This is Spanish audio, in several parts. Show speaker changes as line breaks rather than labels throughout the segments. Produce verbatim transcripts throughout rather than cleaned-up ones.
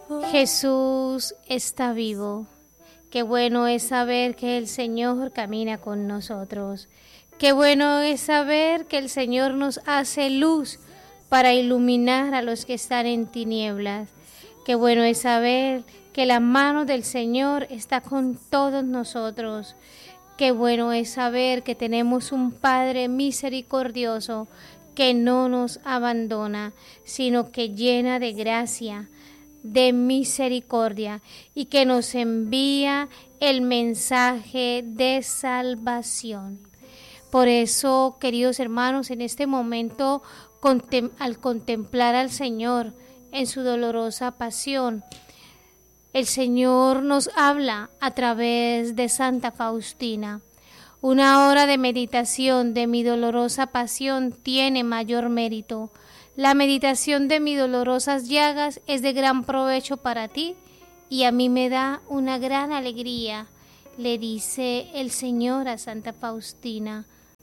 Jesús está vivo. Qué bueno es saber que el Señor camina con nosotros. Qué bueno es saber que el Señor nos hace luz para iluminar a los que están en tinieblas. Qué bueno es saber que la mano del Señor está con todos nosotros. Qué bueno es saber que tenemos un Padre misericordioso que no nos abandona, sino que llena de gracia, de misericordia y que nos envía el mensaje de salvación. Por eso, queridos hermanos, en este momento, contem- al contemplar al Señor en su dolorosa pasión, el Señor nos habla a través de Santa Faustina. Una hora de meditación de mi dolorosa pasión tiene mayor mérito. La meditación de mis dolorosas llagas es de gran provecho para ti y a mí me da una gran alegría, le dice el Señor a Santa Faustina.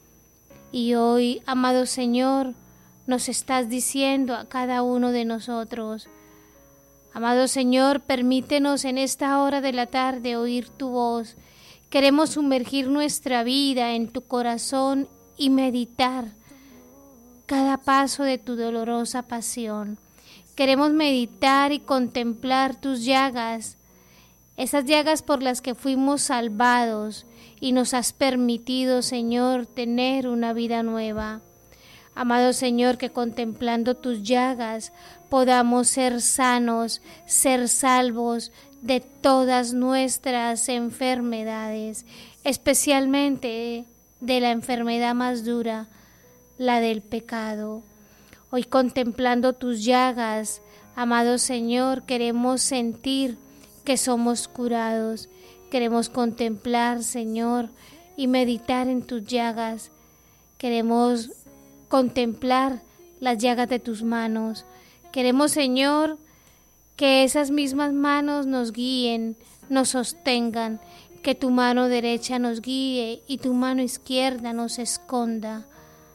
Y hoy, amado Señor, nos estás diciendo a cada uno de nosotros: amado Señor, permítenos en esta hora de la tarde oír tu voz. Queremos sumergir nuestra vida en tu corazón y meditar cada paso de tu dolorosa pasión. Queremos meditar y contemplar tus llagas, esas llagas por las que fuimos salvados y nos has permitido, Señor, tener una vida nueva. Amado Señor, que contemplando tus llagas podamos ser sanos, ser salvos de todas nuestras enfermedades, especialmente de la enfermedad más dura, la del pecado. Hoy, contemplando tus llagas, amado Señor, queremos sentir que somos curados. Queremos contemplar, Señor, y meditar en tus llagas. Queremos contemplar las llagas de tus manos. Queremos, Señor, que esas mismas manos nos guíen, nos sostengan, que tu mano derecha nos guíe y tu mano izquierda nos esconda.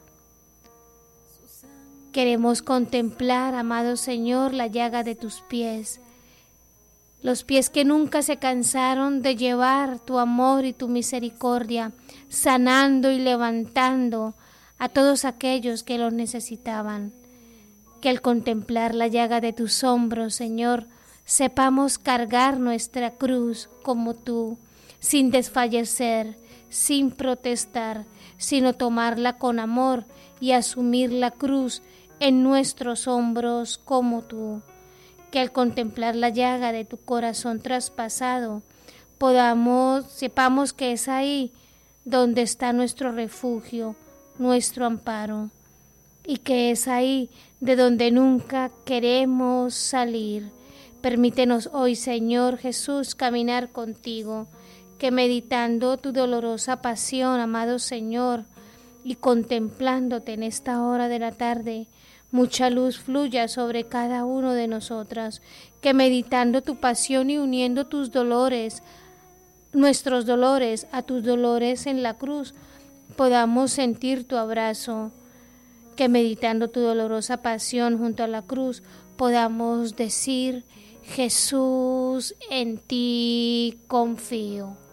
Queremos contemplar, amado Señor, la llaga de tus pies, los pies que nunca se cansaron de llevar tu amor y tu misericordia, sanando y levantando a todos aquellos que los necesitaban. Que al contemplar la llaga de tus hombros, Señor, sepamos cargar nuestra cruz como tú, sin desfallecer, sin protestar, sino tomarla con amor y asumir la cruz en nuestros hombros como tú. Que al contemplar la llaga de tu corazón traspasado, podamos, sepamos que es ahí donde está nuestro refugio, nuestro amparo, y que es ahí de donde nunca queremos salir. Permítenos hoy, Señor Jesús, caminar contigo, que meditando tu dolorosa pasión, amado Señor, y contemplándote en esta hora de la tarde, mucha luz fluya sobre cada uno de nosotras, que meditando tu pasión y uniendo tus dolores, nuestros dolores a tus dolores en la cruz, podamos sentir tu abrazo, que meditando tu dolorosa pasión junto a la cruz, podamos decir: Jesús, en ti confío.